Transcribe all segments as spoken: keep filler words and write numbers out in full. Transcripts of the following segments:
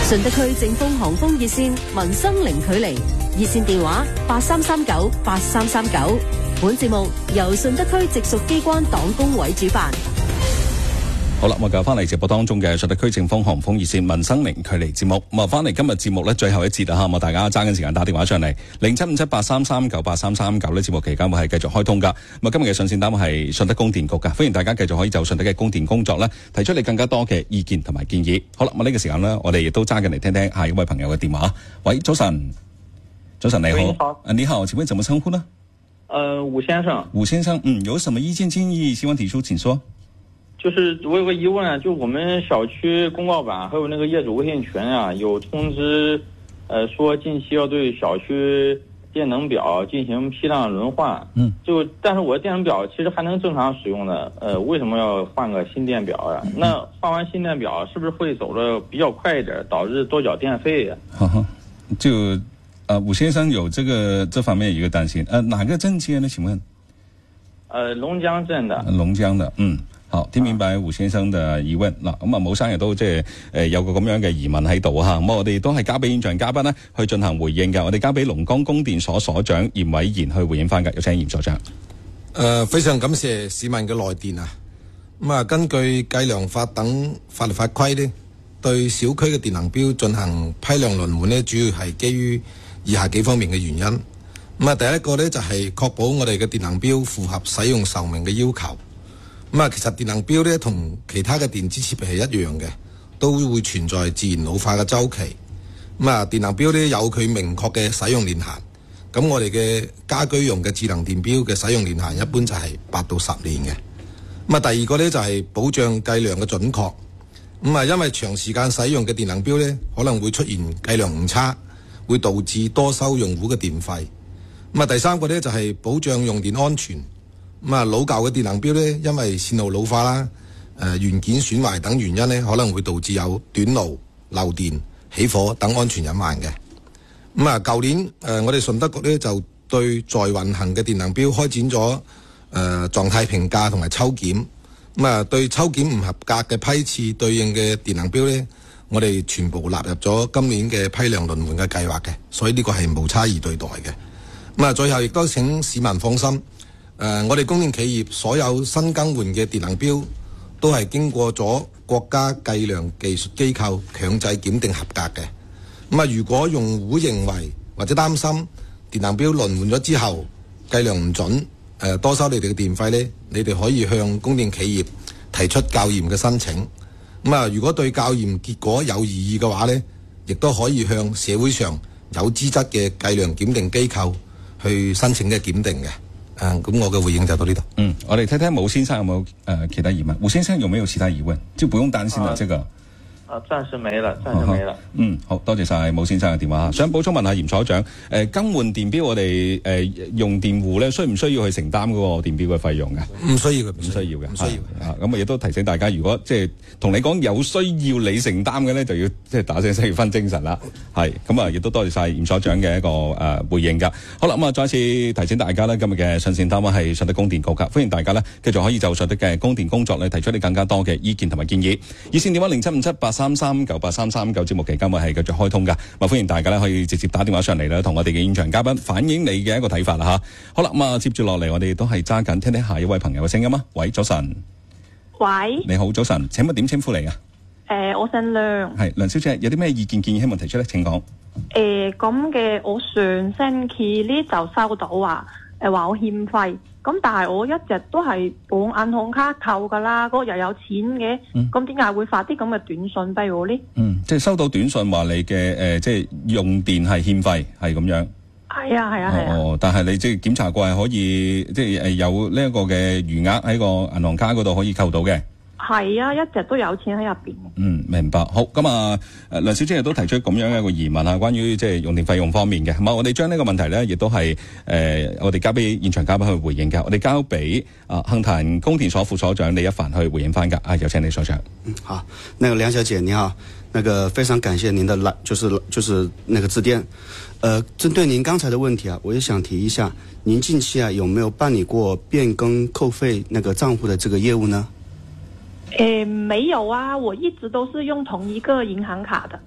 順德區正風航風熱線民生零距離熱線電話八三三九八三三九。本節目由順德區直屬機關黨工委主辦。 好啦，我繼續翻嚟直播當中嘅順德區正風航風熱線民生零距離節目。咁啊，翻嚟今日節目咧最後一節啊，咁啊，大家揸緊時間打電話上嚟零七五七八三三九八三三九咧，節目期間會係繼續開通噶。咁啊，今日嘅上線單位係順德供電局噶，歡迎大家繼續可以就順德嘅供電工作咧提出你更加多嘅意見同埋建議。好啦，咁呢個時間咧，我哋亦都揸緊嚟聽聽下一位朋友嘅電話。喂，早晨，早晨你好， 你好， 啊你好，請問怎麼稱呼呢？ 呃，伍先生。 伍先生，嗯，有什麼意見建議希望提出，請說。 就是我有個疑問啊，就我們小區公告板還有那個業主微信群啊，有通知，呃，說近期要對小區電能表進行批量輪換。嗯。就但是我的電能表其實還能正常使用的，呃，為什麼要換個新電表啊？那換完新電表是不是會走得比較快一點，導致多繳電費啊？ 哈哈，就呃，伍先生有這個這方面一個擔心，呃，哪個鎮街呢？請問？ 呃，龍江鎮的。 龍江的，嗯。好，聽明白伍先生嘅疑問嗱，咁啊伍生亦都即係誒有個咁樣嘅疑問喺度嚇，咁我哋都係交俾現場嘉賓呢去進行回應嘅，我哋交俾龍江供電所所長嚴偉賢去回應翻嘅，有請嚴所長。誒、 呃，非常感謝市民嘅來電啊！咁啊，根據計量法等法律法規呢，對小區嘅電能標進行批量輪換呢，主要係基於以下幾方面嘅原因。咁啊，第一個呢，就係、是、確保我哋嘅電能標符合使用壽命嘅要求。咁啊，其實電能錶咧同其他嘅電子設備係一樣嘅，都會存在自然老化嘅周期。咁啊，電能錶咧有佢明確嘅使用年限。咁我哋嘅家居用嘅智能電錶嘅使用年限一般就係八到十年嘅。咁啊，第二個咧就係保障計量嘅準確。咁啊，因為長時間使用嘅電能錶咧可能會出現計量誤差，會導致多收用戶嘅電費。咁啊，第三個咧就係保障用電安全。咁啊，老舊嘅電能錶咧，因為線路老化啦、誒、呃、元件損壞等原因咧，可能會導致有短路、漏電、起火等安全隱患嘅。咁啊，舊年誒、呃、我哋順德局咧就對在運行嘅電能錶開展咗誒、呃、狀態評價同埋抽檢。咁啊，對抽檢唔合格嘅批次對應嘅電能錶咧，我哋全部納入咗今年嘅批量輪換嘅計劃嘅，所以呢個係無差異對待嘅。咁啊，最後亦都請市民放心。誒、呃，我哋供電企業所有新更換嘅電能錶都係經過咗國家計量技術機構強制檢定合格嘅。咁啊，如果用戶認為或者擔心電能錶輪換咗之後計量唔準，誒、呃、多收你哋嘅電費呢，你哋可以向供電企業提出校驗嘅申請。咁啊，如果對校驗結果有異議嘅話呢，亦都可以向社會上有資質嘅計量檢定機構去申請嘅檢定嘅。嗯，咁我嘅回應就到呢度。嗯， 我哋睇睇伍先生有冇誒、呃、其他疑問？伍先生有沒有其他疑問？就不用擔心啦，這個。 啊，暫時沒了，暫時沒了。 嗯，好多謝晒伍先生嘅電話。想補充問下嚴所長，誒、呃、更換電錶我哋誒、呃、用電戶咧，需唔需要去承擔嗰個電錶嘅費用嘅？ 唔需要嘅， 唔需要嘅， 唔需要。 啊，咁啊亦都提醒大家，如果即係同你講有需要你承擔嘅咧，就要即係打醒十二分精神啦。係，咁啊亦都多謝晒嚴所長嘅一個誒、呃、回應㗎。好啦，咁啊再次提醒大家咧，今日嘅上線單位係順德供電局㗎，歡迎大家咧繼續可以就順德嘅供電工作咧提出你更加多嘅意見同埋建議。熱線電話零七五七八三三九八三三九，節目期間會係繼續開通㗎，咁歡迎大家咧可以直接打電話上嚟啦，同我哋嘅現場嘉賓反映你嘅一個睇法啦吓。好啦，咁啊接住落嚟，我哋都係揸緊聽聽下一位朋友嘅聲音啊。喂，早晨。 喂。 你好，早晨。請問點稱呼你啊？ 誒、呃，我姓梁。 係梁小姐，有啲咩意見建議希望提出咧？請講。 誒，咁嘅我上星期呢就收到話，誒、呃、話我欠費，咁但係我一直都係綁銀行卡扣噶啦，嗰日有錢嘅，咁點解會發啲咁嘅短信俾我呢？嗯， 即係收到短信話你嘅誒、呃，即係用電係欠費，係咁樣。 係啊，係啊，係啊。 哦，但係你即係檢查過係可以，即係誒有呢一個嘅餘額喺個銀行卡嗰度可以扣到嘅。 係啊，一直都有錢喺入邊。 嗯，明白。好，咁啊，誒，梁小姐亦都提出咁樣一個疑問啊，關於即係用電費用方面嘅。咁啊，我哋將呢個問題咧，亦都係誒、呃，我哋交俾現場嘉賓去回應嘅。我哋交俾啊杏壇供電所副所長李一凡去回應翻噶。啊，有請李所長。 嗯，好，那個梁小姐你好，那個非常感謝您的來，就是就是那個致電。呃，針對您剛才的問題啊，我也想提一下，您近期啊有沒有辦理過變更扣費那個賬戶的這個業務呢？ 誒，沒有啊，我一直都是用同一個銀行卡的。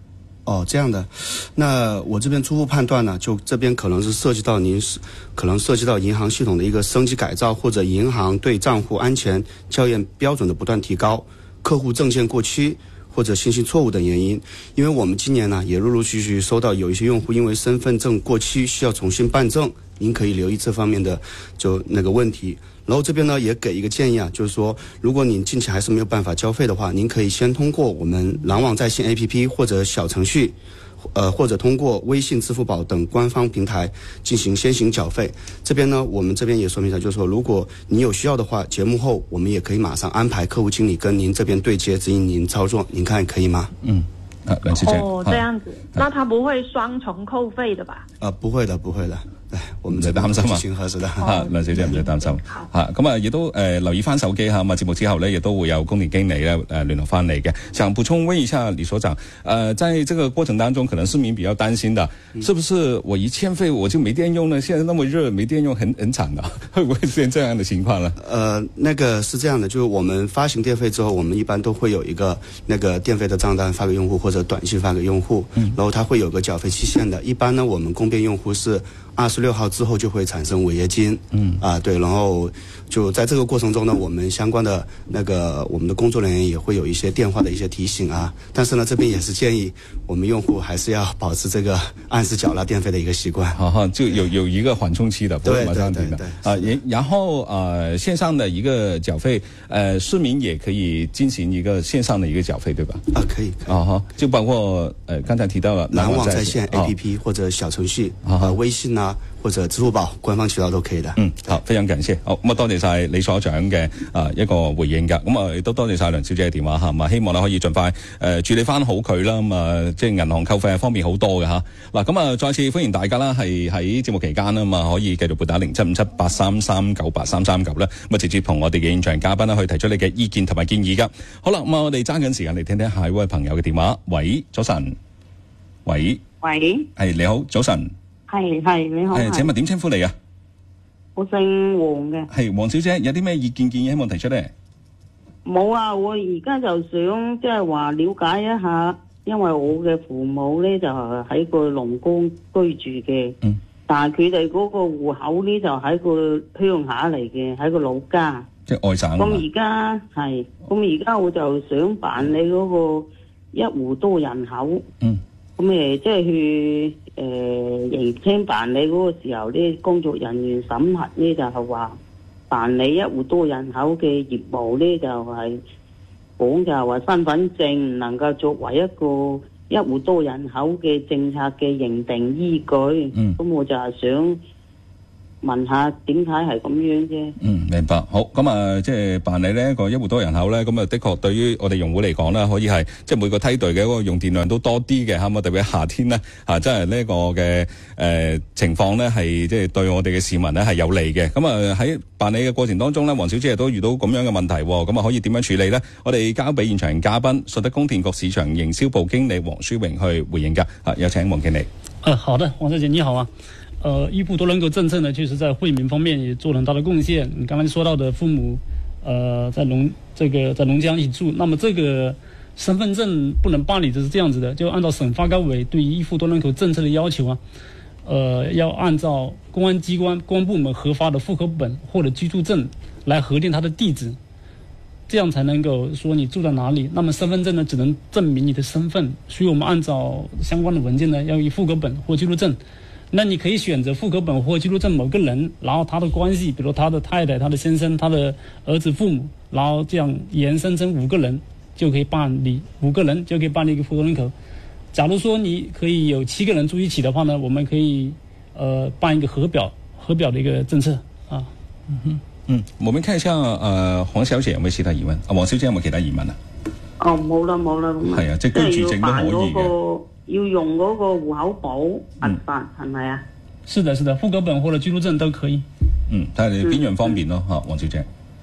哦，这样的，那我这边初步判断呢，就这边可能是涉及到您是可能涉及到银行系统的一个升级改造，或者银行对账户安全校验标准的不断提高，客户证件过期或者信息错误等原因。因为我们今年呢也陆陆续续收到有一些用户因为身份证过期需要重新办证，您可以留意这方面的就那个问题。然后这边呢也给一个建议啊，就是说如果您近期还是没有办法交费的话，您可以先通过我们狼网在线 A P P 或者小程序呃，或者通过微信、支付宝等官方平台进行先行缴费。这边呢我们这边也说明一下，就是说如果你有需要的话，节目后我们也可以马上安排客户经理跟您这边对接，指引您操作，您看可以吗？ 嗯，啊，梁小姐。 哦，这样子，那他不会双重扣费的吧？ 啊、呃，不會的，不會的。對，我們唔使擔心啊， 情合適的嚇，梁小姐唔使擔心嚇。咁啊，亦都誒、呃、留意翻手機嚇，咁啊節目之後呢，亦都會有工電經理咧誒、呃、聯絡翻你嘅。想補充問一下李所長，誒、呃，在這個過程當中，可能市民比較擔心的，嗯、是不是我一欠費我就沒電用呢？現在那麼熱，沒電用很很慘的，會不會出現這樣的情況呢？ 呃，那個是這樣的，就是我們發行電費之後，我們一般都會有一個那個電費的帳單發給用戶，或者短信發給用戶，嗯、然後它會有個繳費期限的。一般呢，我們供電用戶是二十六號之後就會產生違約金，嗯啊對，然後就在這個過程中呢，我們相關的那個我們的工作人員也會有一些電話的一些提醒啊，但是呢，這邊也是建議我們用戶還是要保持這個按時繳納電費的一個習慣， 好好，就有有一個緩衝期的，不會馬上停的， 對啊，然然後呃線上的一個繳費，呃市民也可以進行一個線上的一個繳費，對吧？ 啊，可以，可以啊哈，就包括呃剛才提到了藍網在線 A P P、哦、或者小程序啊、呃、微信啊。或者支付寶官方渠道都可以的。 嗯，好，非常感謝。好，咁啊，多謝晒李所長嘅啊一個回應㗎。咁啊，亦都多謝晒梁小姐嘅電話嚇。咁啊，希望咧可以盡快誒、呃、處理翻好佢啦。咁啊，即係銀行扣費係方便好多嘅嚇。嗱，咁啊，再次歡迎大家啦，係喺節目期間啦嘛，可以繼續撥打零七五七八三三九八三三九啦。咁啊，直接同我哋嘅現場嘉賓啦，去提出你嘅意見同埋建議㗎。好啦，咁啊，我哋揸緊時間嚟聽聽下一位朋友嘅電話。喂，早晨。喂。 喂。係你好，早晨。 係係你好， 係請問點稱呼你啊？ 我姓黃嘅。 係黃小姐，有啲咩意見建議希望提出咧？ 冇啊，我而家就想即係話了解一下，因為我嘅父母咧就喺個龍崗居住嘅，嗯，但係佢哋嗰個戶口咧就喺個鄉下嚟嘅，喺個老家， 即係外省。 咁而家係，咁而家我就想辦理嗰個一戶多人口，嗯。咁誒，即係去誒認簽辦理嗰個時候咧，工作人員審核咧就係話辦理一戶多人口嘅業務咧，就係講就係話身份證唔能夠作為一個一戶多人口嘅政策嘅認定依據。嗯，咁我就係想問下點解係咁樣啫？ 嗯，明白。好，咁啊，即係辦理呢一個一戶多人口咧，咁啊，的確對於我哋用戶嚟講咧，可以係即係每個梯隊嘅嗰個用電量都多啲嘅，嚇嘛。特別夏天咧，嚇，即係呢一個嘅誒、呃、情況咧，係即係對我哋嘅市民咧係有利嘅。咁啊喺辦理嘅過程當中咧，黃小姐都遇到咁樣嘅問題，咁啊可以點樣處理咧？我哋交俾現場嘉賓，順德供電局市場營銷部經理黃書榮去回應㗎。啊，有請黃經理。 呃，好的，黃小姐你好啊。呃，一戶多人口政策呢，確實在惠民方面也做了很大的貢獻。你剛才說到的父母，呃，在龍這個在龍江一起住，那麼這個身份證不能辦理，這是這樣子的，就按照省發改委對於一戶多人口政策的要求啊，呃，要按照公安機關、公安部門核發的戶口本或者居住證來核定他的地址，這樣才能夠說你住在哪裡。那麼身份證呢，只能證明你的身份，所以我們按照相關的文件呢，要以戶口本或居住證。那你可以選擇戶口本或居住證某個人，然後他的關係，比如他的太太、他的先生、他的兒子、父母，然後這樣延伸成五個人，就可以辦理五個人就可以辦理一個戶多人口。假如說你可以有七個人住一起的話呢，我們可以呃辦一個核表核表的一個政策啊。嗯哼， 嗯，我們看一下呃黃小姐有冇其他疑問？啊，黃小姐有冇其他疑問啊？ 哦，冇啦冇啦咁啊。係啊，即係居住證都可以嘅。 要用嗰個戶口簿核發係咪啊？ 是的，是的，戶口本或者居住證都可以。 嗯，睇下你邊樣方便咯，嚇，黃小姐。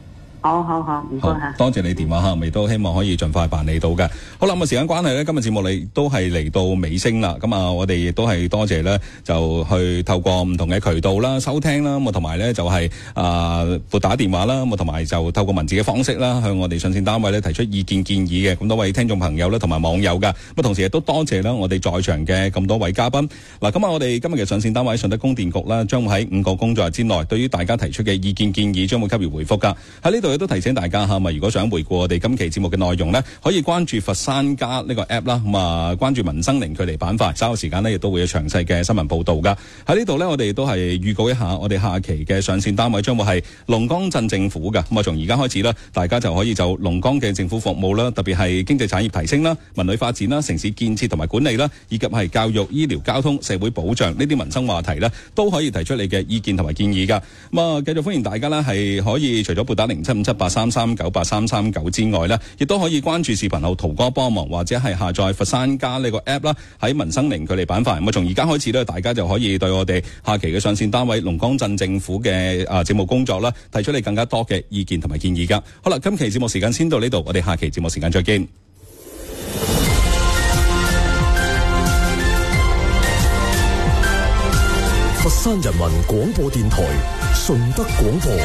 好好好，唔該嚇。 多謝你電話嚇，亦都希望可以盡快辦理到嘅。好啦，咁啊時間關係咧，今日節目你都係嚟到尾聲啦。咁啊，我哋亦都係多謝咧，就去透過唔同嘅渠道啦、收聽啦，咁啊同埋咧就係啊撥打電話啦，咁啊同埋就透過文字嘅方式啦，向我哋上線單位咧提出意見建議嘅咁多位聽眾朋友咧，同埋網友㗎。咁啊同時亦都多謝啦我哋在場嘅咁多位嘉賓。嗱，咁啊我哋今日嘅上線單位順德供電局啦，將會喺五個工作日之內，對於大家提出嘅意見建議，將會給予回覆㗎。喺呢度亦都提醒大家嚇，咪如果想回顧我哋今期節目嘅內容呢，可以關注佛山家呢個 app 啦，咁啊關注民生零距離板塊，稍後時間呢亦都會有詳細嘅新聞報導㗎。喺呢度呢，我哋都係預告一下，我哋下期嘅上線單位將會係龍崗鎮政府㗎。咁啊，從而家開始啦，大家就可以就龍崗嘅政府服務啦，特別係經濟產業提升啦、文旅發展啦、城市建設同埋管理啦，以及係教育、醫療、交通、社會保障呢啲民生話題呢，都可以提出你嘅意見同埋建議㗎。咁啊，繼續歡迎大家呢，係可以除咗撥打零七五七八三三九八三三九之外呢，亦都可以關注視頻號圖哥幫忙，或者係下載佛山家呢個 app 啦，喺民生零距離板塊。咁啊，從而家開始呢，大家就可以對我哋下期嘅上線單位龍崗鎮政府嘅啊節目工作啦，提出你更加多嘅意見同埋建議㗎。好啦，今期節目時間先到呢度，我哋下期節目時間再見。 佛山人民廣播電台順德廣播。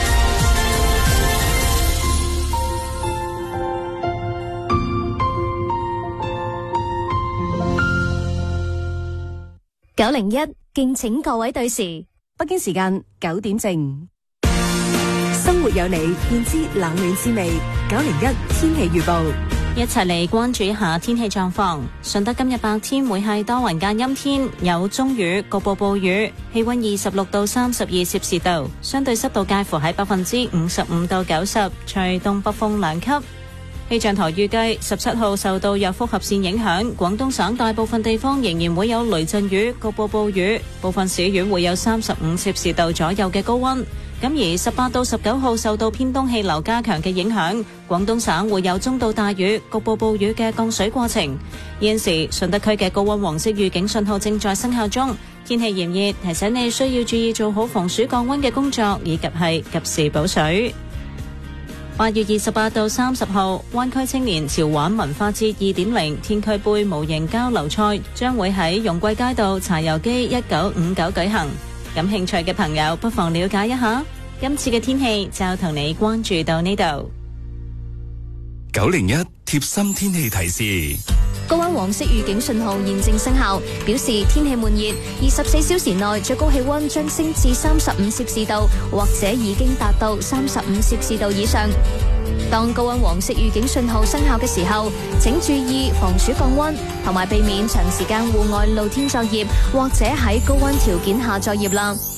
九零一，敬請各位對時，北京時間九點正。生活有你，便知冷暖滋味。九零一天氣預報， 一齊嚟關注一下天氣狀況。順德今日白天會係多雲間陰天，有中雨，局部暴雨，氣溫二十六到三十二攝氏度，相對濕度介乎喺百分之五十五到九十，吹東北風兩級。氣象台預計十七號受到弱複合線影響，廣東省大部分地方仍然會有雷陣雨、局部暴雨，部分市縣會有三十五攝氏度左右嘅高溫。咁而十八到十九號受到偏東氣流加強嘅影響，廣東省會有中到大雨、局部暴雨嘅降水過程。現時順德區嘅高溫黃色預警信號正在生效中，天氣炎熱，提醒你需要注意做好防暑降溫嘅工作，以及係及時補水。八月二十八到三十號，灣區青年潮玩文化節二點零天區盃模型交流賽將會喺容桂街道柴油機一九五九舉行。感興趣嘅朋友不妨了解一下。今次嘅天氣就同你關注到呢度。 九零一貼心天氣提示。 高溫黃色預警信號現正生效，表示天氣悶熱，二十四小時內最高氣溫將升至三十五攝氏度，或者已經達到三十五攝氏度以上。當高溫黃色預警信號生效嘅時候，請注意防暑降溫，同埋避免長時間戶外露天作業或者喺高溫條件下作業啦。